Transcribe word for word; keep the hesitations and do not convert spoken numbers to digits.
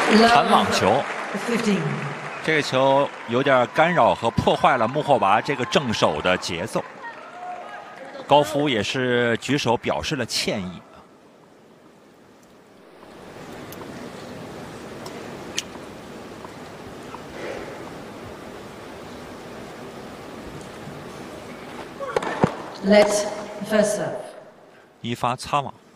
弹网球。这个球有点干扰和破坏了穆霍娃这个正手的节奏。高夫也是举手表示了歉意。 Let first serve. 一发擦网。